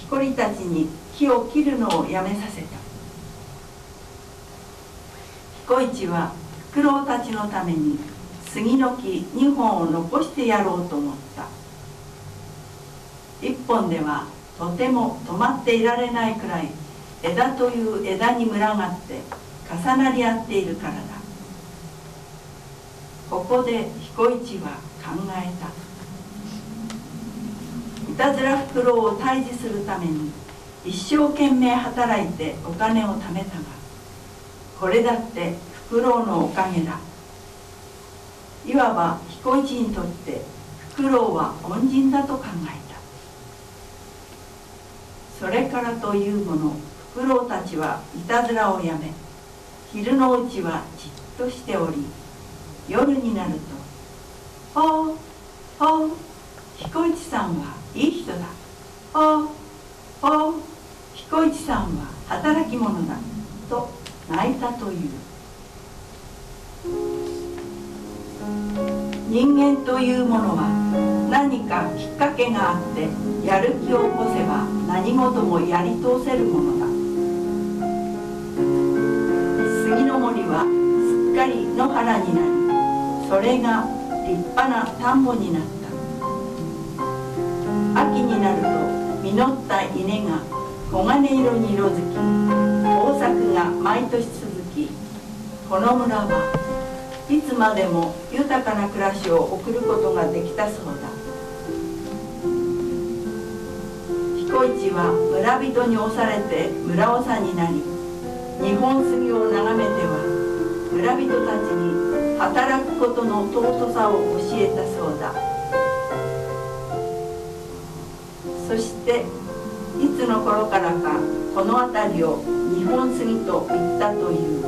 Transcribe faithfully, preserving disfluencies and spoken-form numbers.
こりたちに木を切るのをやめさせた。彦市はフクロウたちのために杉の木にほんを残してやろうと思った。いっぽんではとても止まっていられないくらい枝という枝に群がって重なり合っているからだ。ここで彦市は考えた。いたずらフクロウを退治するために一生懸命働いてお金を貯めたが、これだってフクロウのおかげだ。いわば彦市にとってフクロウは恩人だと考えた。それからというもの、フクロウたちはいたずらをやめ、昼のうちはじっとしており、夜になると「ほうほう、彦市さんはいい人だ。ほうほう、彦市さんは働き者だ」と泣いたという。人間というものは何かきっかけがあってやる気を起こせば何事もやり通せるものだ。杉の森はすっかり野原になり、それが立派な田んぼになった。秋になると実った稲が黄金色に色づき、豊作が毎年続き、この村はいつまでも豊かな暮らしを送ることができたそうだ。彦市は村人に押されて村長になり、日本杉を眺めては村人たちに働くことの尊さを教えたそうだ。そしていつの頃からかこの辺りを日本杉と言ったという。